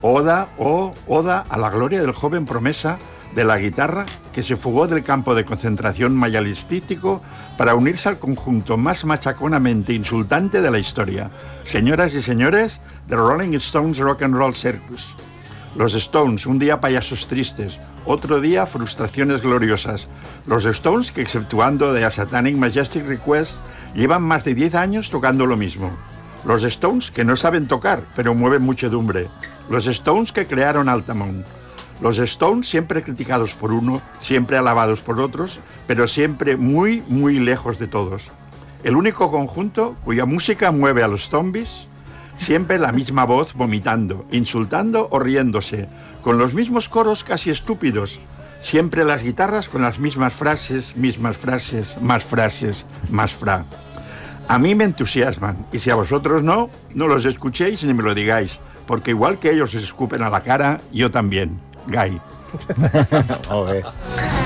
Oda a la gloria del joven promesa de la guitarra que se fugó del campo de concentración mayalistítico para unirse al conjunto más machaconamente insultante de la historia. Señoras y señores, The Rolling Stones Rock and Roll Circus. Los Stones, un día payasos tristes, otro día frustraciones gloriosas. Los Stones que, exceptuando de A Satanic Majestic Request, llevan más de 10 años tocando lo mismo. Los Stones que no saben tocar, pero mueven muchedumbre. Los Stones que crearon Altamont. Los Stones siempre criticados por uno, siempre alabados por otros, pero siempre muy, muy lejos de todos. El único conjunto cuya música mueve a los zombies, siempre la misma voz vomitando, insultando o riéndose, con los mismos coros casi estúpidos, siempre las guitarras con las mismas frases, más frases, más fra. A mí me entusiasman, y si a vosotros no los escuchéis ni me lo digáis, porque igual que ellos se escupen a la cara, yo también. Gai. Molt bé.